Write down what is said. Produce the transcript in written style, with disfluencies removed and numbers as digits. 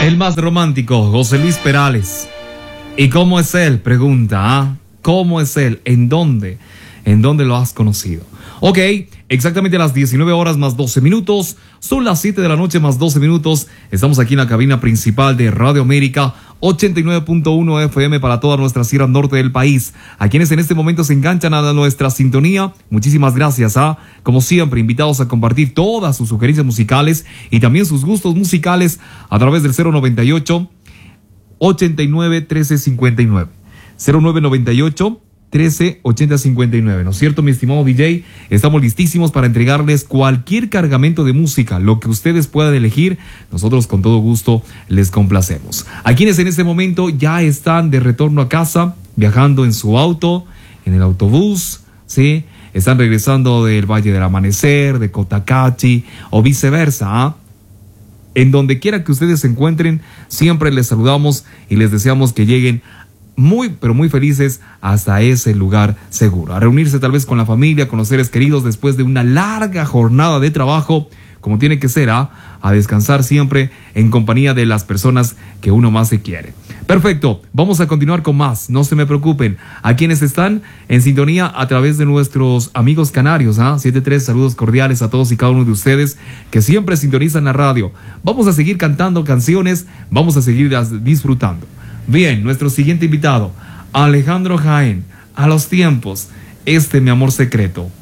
El más romántico, José Luis Perales. ¿Y cómo es él? Pregunta, ¿ah? ¿Cómo es él? ¿En dónde? ¿En dónde lo has conocido? Ok, exactamente a las 19 horas más 12 minutos. Son las 7 de la noche más 12 minutos. Estamos aquí en la cabina principal de Radio América 89.1 FM para toda nuestra sierra norte del país. A quienes en este momento se enganchan a nuestra sintonía, muchísimas gracias. Como siempre, invitados a compartir todas sus sugerencias musicales y también sus gustos musicales a través del 098 89 13 59. 0998 13 80 59, ¿no es cierto, mi estimado DJ? Estamos listísimos para entregarles cualquier cargamento de música, lo que ustedes puedan elegir. Nosotros con todo gusto les complacemos. A quienes en este momento ya están de retorno a casa, viajando en su auto, en el autobús, ¿sí? Están regresando del Valle del Amanecer, de Cotacachi o viceversa, En donde quiera que ustedes se encuentren, siempre les saludamos y les deseamos que lleguen muy, pero muy felices hasta ese lugar seguro. A reunirse tal vez con la familia, con los seres queridos después de una larga jornada de trabajo, como tiene que ser, a descansar siempre en compañía de las personas que uno más se quiere. Perfecto, vamos a continuar con más, no se me preocupen. A quienes están en sintonía a través de nuestros amigos canarios, 73, saludos cordiales a todos y cada uno de ustedes que siempre sintonizan la radio. Vamos a seguir cantando canciones, vamos a seguir disfrutando. Bien, nuestro siguiente invitado, Alejandro Jaén, A los tiempos, mi amor secreto.